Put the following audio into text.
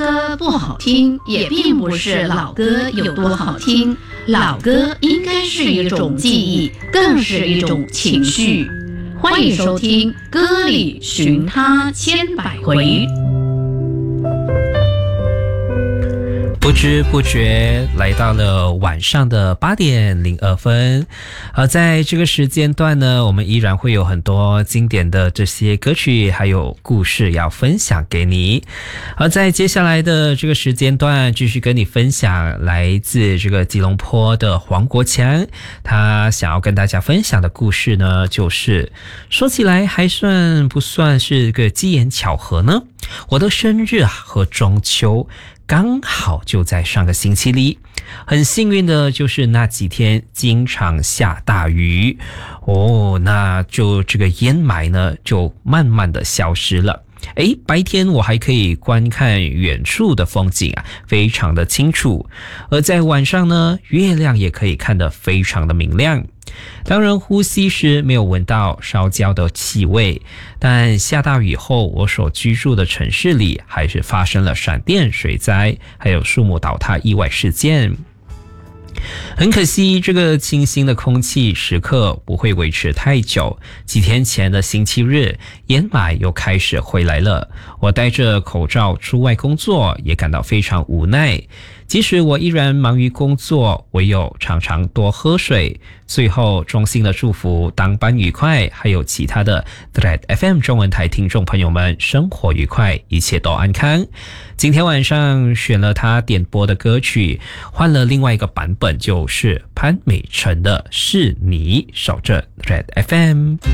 歌不好听，也并不是老歌有多好听，老歌应该是一种记忆，更是一种情绪。欢迎收听《歌里寻他千百回》。 不知不觉来到了晚上的8点02分，在这个时间段呢，我们依然会有很多经典的这些歌曲还有故事要分享给你。而在接下来的这个时间段，继续跟你分享来自这个吉隆坡的黄国强，他想要跟大家分享的故事呢，就是说起来还算不算是个机缘巧合呢？我的生日和中秋刚好就在上个星期里，很幸运的就是那几天经常下大雨那就这个烟霾呢就慢慢的消失了。白天我还可以观看远处的风景非常的清楚，而在晚上呢，月亮也可以看得非常的明亮。当然呼吸时没有闻到烧焦的气味，但下大雨后，我所居住的城市里还是发生了闪电、水灾，还有树木倒塌意外事件。很可惜，这个清新的空气时刻不会维持太久。几天前的星期日，烟霾又开始回来了。我戴着口罩出外工作，也感到非常无奈。即使我依然忙于工作，唯有常常多喝水。最后衷心的祝福当班愉快，还有其他的 Thread FM 中文台听众朋友们生活愉快，一切都安康。今天晚上选了他点播的歌曲，换了另外一个版本，就是潘美辰的是你，守着 Thread FM。